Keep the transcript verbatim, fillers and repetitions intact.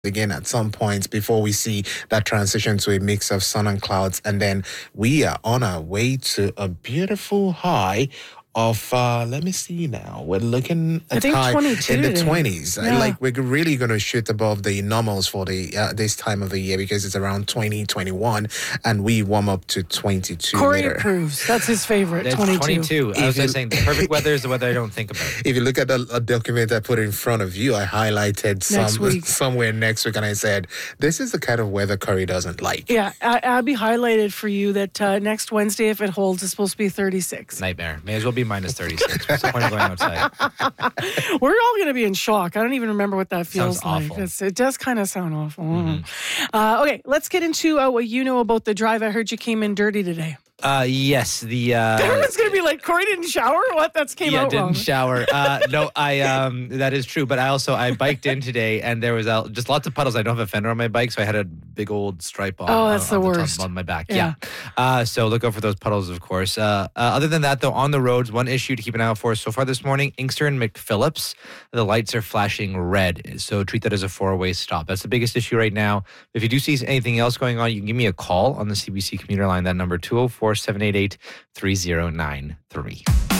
again at some point before we see that transition to a mix of sun and clouds. And then we are on our way to a beautiful high of, uh, let me see now, we're looking at I think high twenty-two in the today. twenties. Yeah. Like we're really going to shoot above the normals for the uh, this time of the year because it's around twenty, twenty-one and we warm up to twenty-two Corey later. approves. That's his favorite, It's twenty-two. twenty-two. I was just saying, the perfect weather is the weather I don't think about. If you look at the a document I put in front of you, I highlighted Next some week. somewhere next week and I said, this is the kind of weather Curry doesn't like. Yeah, A- Abby highlighted for you that uh, next Wednesday, if it holds, it's supposed to be thirty-six. Nightmare. May as well be minus thirty-six. What's the point of going outside? We're all going to be in shock. I don't even remember what that feels Sounds like. awful. It's, it does kind of sound awful. Mm-hmm. Uh, okay, let's get into uh, what you know about the drive. I heard you came in dirty today. Uh, yes, the... Uh, Everyone's going to be like, Corey didn't shower? What? That's came yeah, out didn't wrong. shower. Uh, no, I um, that is true. But I also I biked in today, and there was uh, just lots of puddles. I don't have a fender on my bike, so I had a big old stripe on. Oh, that's on, the on worst. top, on my back. Yeah. Yeah. Uh, so look out for those puddles, of course. Uh, uh, other than that, though, on the roads, one issue to keep an eye out for so far this morning: Inkster and McPhillips. The lights are flashing red, so treat that as a four-way stop. That's the biggest issue right now. If you do see anything else going on, you can give me a call on the C B C commuter line. That number two zero four, seven eight eight, three zero nine three.